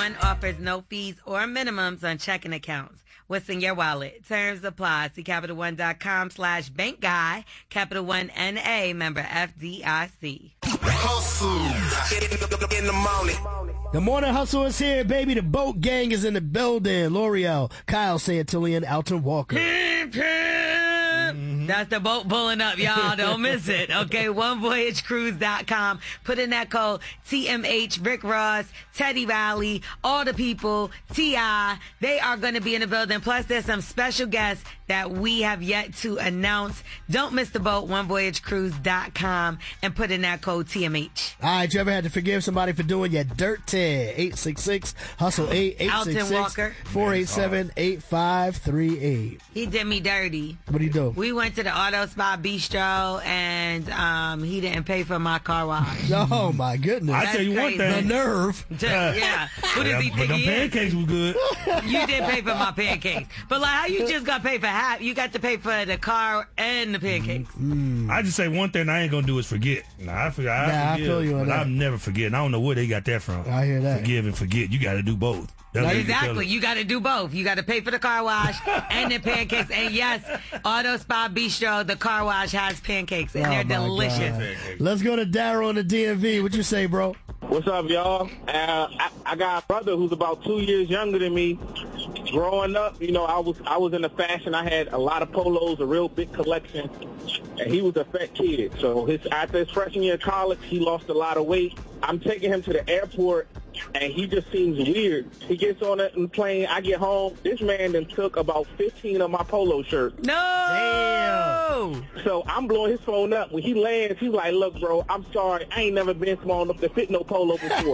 One offers no fees or minimums on checking accounts. What's in your wallet? Terms apply. See CapitalOne.com/bank guy. Capital One N.A. member FDIC. Hustle in the morning. The Morning Hustle is here, baby. The boat gang is in the building. L'Oreal, Kyle Santillan, Alton Walker. That's the boat pulling up, y'all. Don't miss it. Okay, onevoyagecruise.com. Put in that code TMH, Rick Ross, Teddy Riley, all the people, T.I. They are going to be in the building. Plus, there's some special guests that we have yet to announce. Don't miss the boat, onevoyagecruise.com, and put in that code TMH. All right, you ever had to forgive somebody for doing your dirty? 866-HUSTLE-8, 866-487-8538. He did me dirty. What'd he do? We went to the Auto Spa Bistro, and he didn't pay for my car wash. Oh, my goodness. I tell you one thing. The nerve. Yeah. What does he think But he them is? pancakes was good. You didn't pay for my pancakes. But, like, how you just got to pay for half? You got to pay for the car and the pancakes. I just say one thing I ain't going to do is forget. I forgive, I feel you on but that. I'm never forgetting. I don't know where they got that from. I hear that. Forgive and forget. You got to do both. That's what you can tell Exactly. them. You got to do both. You got to pay for the car wash and the pancakes. And yes, Auto Spa Bistro, the car wash has pancakes, and they're my delicious. God. Let's go to Daryl on the DMV. What you say, bro? What's up, y'all? I got a brother who's about 2 years younger than me. Growing up, you know, I was into fashion. I had a lot of polos, a real big collection, and he was a fat kid. So after his freshman year of college, he lost a lot of weight. I'm taking him to the airport, and he just seems weird. He gets on the plane. I get home. This man then took about 15 of my polo shirts. No! Damn. So I'm blowing his phone up. When he lands, he's like, look, bro, I'm sorry. I ain't never been small enough to fit no polo before.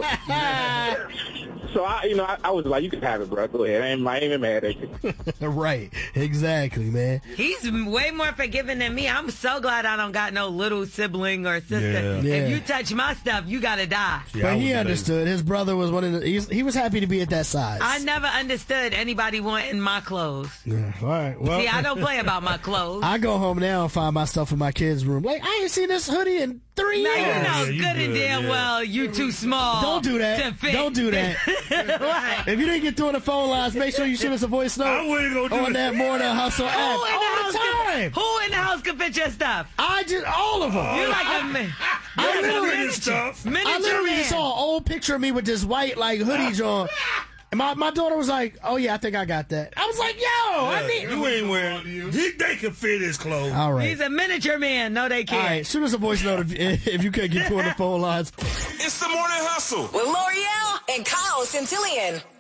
So, I was like, you can have it, bro. Go ahead. I ain't even mad at you. Right. Exactly, man. He's way more forgiving than me. I'm so glad I don't got no little sibling or sister. Yeah. Yeah. If you touch my stuff, you got to die. Yeah, I But was he the understood. His brother was one of the... He was happy to be at that size. I never understood anybody wanting my clothes. Yeah. All right. Well, See, I don't play about my clothes. I go home now and find my stuff in my kids' room. Like, I ain't seen this hoodie in 3 Now years. you know yeah, you good and good, damn yeah. well you too small. Don't do that. To fit. Don't do that. What? If you didn't get through on the phone lines, make sure you shoot us a voice note I wouldn't go do on that it. Morning Hustle app. Who in the All house the time. Who in the house can fit your stuff? All of them. You like a man. I You're literally- a Pretty stuff. miniature I literally man. just saw an old picture of me with this white like hoodie on. And my daughter was like, "Oh yeah, I think I got that." I was like, "Yo, I need." You ain't wearing. They can fit his clothes. All right. He's a miniature man. No, they All can't. right, shoot us a voice note if you can't get through on the phone lines. It's the Morning Hustle. With L'Oreal and Kyle Santillan.